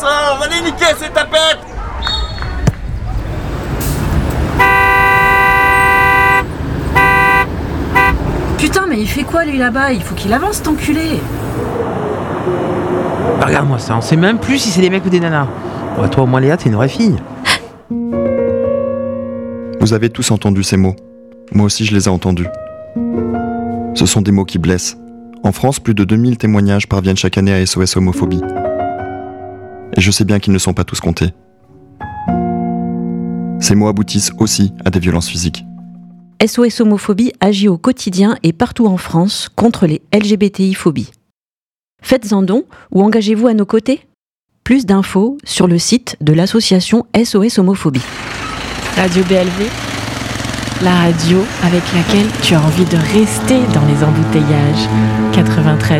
sang, va les niquer ces tapettes. Putain, mais il fait quoi lui là-bas? Il faut qu'il avance, cet enculé. Bah regarde-moi ça, on sait même plus si c'est des mecs ou des nanas. Ouais, toi au moins Léa, t'es une vraie fille. Vous avez tous entendu ces mots. Moi aussi je les ai entendus. Ce sont des mots qui blessent. En France, plus de 2000 témoignages parviennent chaque année à SOS Homophobie. Et je sais bien qu'ils ne sont pas tous comptés. Ces mots aboutissent aussi à des violences physiques. SOS Homophobie agit au quotidien et partout en France contre les LGBTI-phobies. Faites-en don ou engagez-vous à nos côtés. Plus d'infos sur le site de l'association SOS Homophobie. Radio BLV, la radio avec laquelle tu as envie de rester dans les embouteillages. 93.